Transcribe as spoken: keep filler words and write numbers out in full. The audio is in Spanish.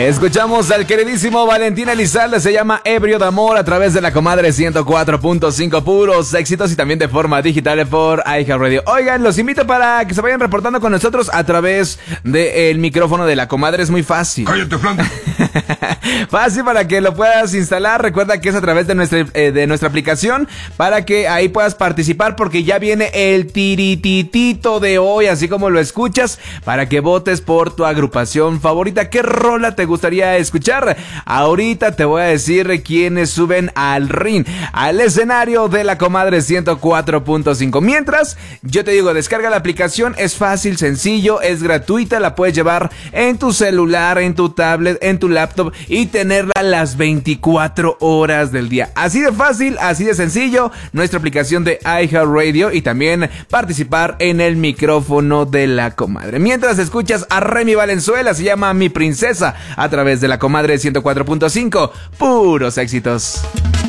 Escuchamos al queridísimo Valentín Elizalde, se llama Ebrio de Amor a través de la Comadre ciento cuatro punto cinco, puros éxitos y también de forma digital por iHeartRadio. Oigan, los invito para que se vayan reportando con nosotros a través del micrófono de la Comadre, es muy fácil. ¡Cállate, Flanders! Fácil para que lo puedas instalar, recuerda que es a través de nuestra, eh, de nuestra aplicación para que ahí puedas participar porque ya viene el tirititito de hoy, así como lo escuchas, para que votes por tu agrupación favorita. ¿Qué rola te gustaría escuchar? Ahorita te voy a decir quiénes suben al ring, al escenario de la Comadre ciento cuatro punto cinco. Mientras, yo te digo, descarga la aplicación, es fácil, sencillo, es gratuita, la puedes llevar en tu celular, en tu tablet, en tu laptop y tenerla las veinticuatro horas del día. Así de fácil, así de sencillo, nuestra aplicación de iHeartRadio y también participar en el micrófono de la Comadre. Mientras escuchas a Remy Valenzuela, se llama Mi Princesa, a través de la Comadre ciento cuatro punto cinco, puros éxitos.